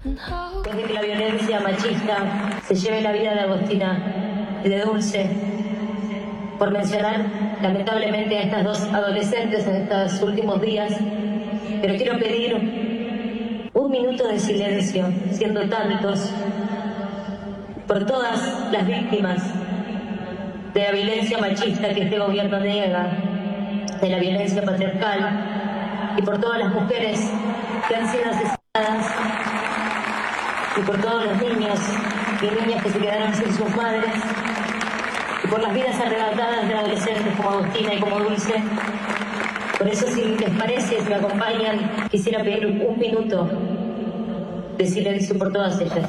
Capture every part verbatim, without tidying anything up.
Después de que la violencia machista se lleve la vida de Agostina y de Dulce, por mencionar lamentablemente a estas dos adolescentes en estos últimos días, pero quiero pedir un minuto de silencio, siendo tantos, por todas las víctimas de la violencia machista que este gobierno niega, de la violencia patriarcal, y por todas las mujeres que han sido asesinadas, y por todos los niños y niñas que se quedaron sin sus madres, y por las vidas arrebatadas de adolescentes como Agostina y como Dulce. Por eso, si les parece, si me acompañan, quisiera pedir un minuto de silencio por todas ellas.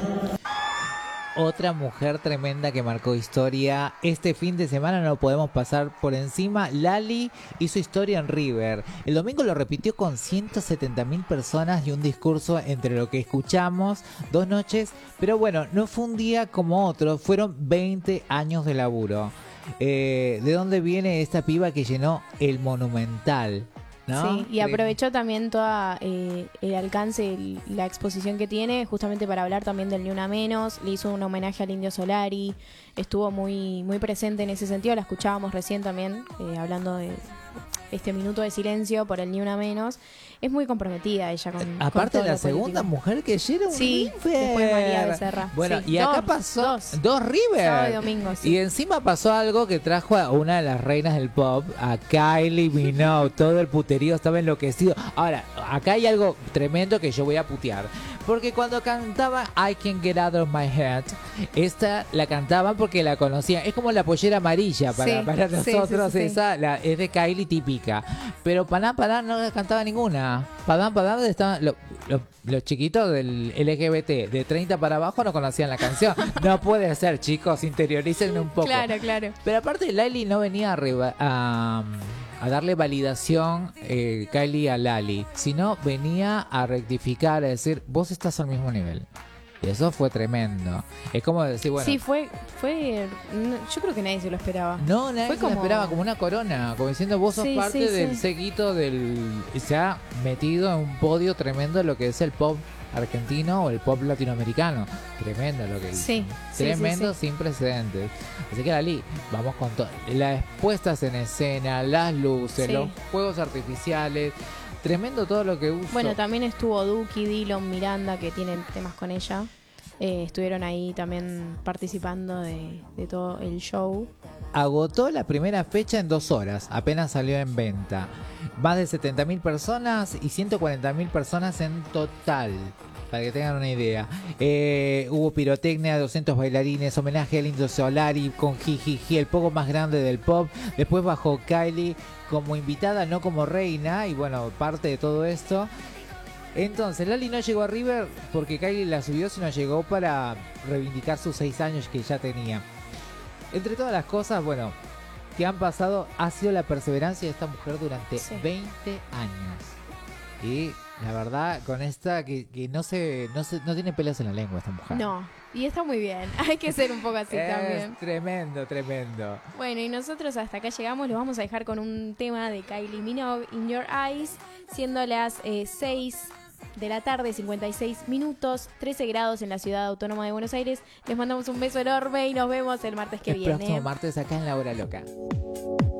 Otra mujer tremenda que marcó historia. Este fin de semana no podemos pasar por encima. Lali hizo historia en River. El domingo lo repitió con ciento setenta mil personas y un discurso entre lo que escuchamos, dos noches. Pero bueno, no fue un día como otro, fueron veinte años de laburo. Eh, ¿De dónde viene esta piba que llenó el Monumental? ¿No? Sí, y aprovechó también toda eh, el alcance, el, la exposición que tiene, justamente para hablar también del Ni Una Menos. Le hizo un homenaje al Indio Solari, estuvo muy muy presente en ese sentido. La escuchábamos recién también, eh, hablando de este minuto de silencio por el Ni Una Menos. Es muy comprometida ella con aparte con todo la lo segunda político. mujer que llena un Sí, River. después de María Becerra. Bueno, Sí, y acá dos, pasó dos. dos River. Sábado y domingo, sí. Y encima pasó algo que trajo a una de las reinas del pop, a Kylie Minogue. Todo el puterío estaba enloquecido. Ahora, acá hay algo tremendo que yo voy a putear. Porque cuando cantaba I Can't Get Out of My Head, esta la cantaban porque la conocían. Es como la pollera amarilla para, Sí, para sí, nosotros. sí, sí, sí. Esa la, es de Kylie típica. Pero Padán Padán no la cantaba ninguna. Padán Padán estaban lo- lo- los chiquitos del L G B T de treinta para abajo no conocían la canción. No puede ser, chicos, interioricen un poco. Claro, claro. Pero aparte Lali no venía arriba a, a darle validación eh, Kylie a Lali, sino venía a rectificar, a decir, vos estás al mismo nivel. Y eso fue tremendo. Es como decir, bueno, Sí, fue, fue, no, yo creo que nadie se lo esperaba. no, nadie fue se la como- esperaba, como una corona, como diciendo, vos sos Sí, parte sí, del sí. séquito del... Y se ha metido en un podio tremendo de lo que es el pop argentino o el pop latinoamericano. Tremendo lo que hizo. Sí, sí, Tremendo, sí, sí. sin precedentes. Así que Lali, vamos con todo. Las puestas en escena, las luces, Sí. los fuegos artificiales. Tremendo todo lo que usó. Bueno, también estuvo Duki, Dillon, Miranda, que tienen temas con ella. Eh, estuvieron ahí también participando de, de todo el show. Agotó la primera fecha en dos horas, apenas salió en venta. Más de setenta mil personas y ciento cuarenta mil personas en total, para que tengan una idea. Eh, hubo pirotecnia, doscientos bailarines, homenaje al Indio Solari con Jijiji, el poco más grande del pop. Después bajó Kylie como invitada, no como reina, y bueno, parte de todo esto. Entonces, Lali no llegó a River porque Kylie la subió, sino llegó para reivindicar sus seis años que ya tenía. Entre todas las cosas, bueno, que han pasado, ha sido la perseverancia de esta mujer durante Sí. veinte años. Y la verdad, con esta, que, que no se, no se, no tiene pelos en la lengua esta mujer. No, y está muy bien. Hay que ser un poco así es también. tremendo, tremendo. Bueno, y nosotros hasta acá llegamos. Los vamos a dejar con un tema de Kylie Minogue, In Your Eyes, siendo las eh, seis de la tarde, cincuenta y seis minutos, trece grados en la ciudad autónoma de Buenos Aires. Les mandamos un beso enorme y nos vemos el martes que el viene. próximo martes acá en La Hora Loca.